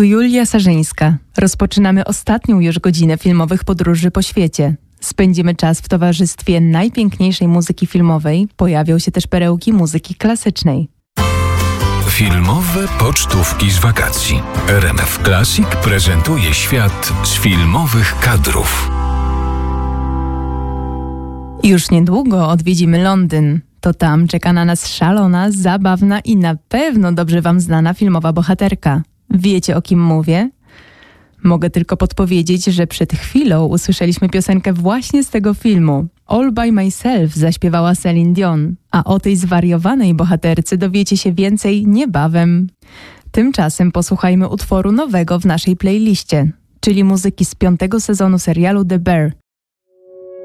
Tu Julia Sarzyńska. Rozpoczynamy ostatnią już godzinę filmowych podróży po świecie. Spędzimy czas w towarzystwie najpiękniejszej muzyki filmowej. Pojawią się też perełki muzyki klasycznej. Filmowe pocztówki z wakacji. RMF Classic prezentuje świat z filmowych kadrów. Już niedługo odwiedzimy Londyn. To tam czeka na nas szalona, zabawna i na pewno dobrze wam znana filmowa bohaterka. Wiecie, o kim mówię? Mogę tylko podpowiedzieć, że przed chwilą usłyszeliśmy piosenkę właśnie z tego filmu. All by Myself zaśpiewała Celine Dion, a o tej zwariowanej bohaterce dowiecie się więcej niebawem. Tymczasem posłuchajmy utworu nowego w naszej playliście, czyli muzyki z 5. sezonu serialu The Bear.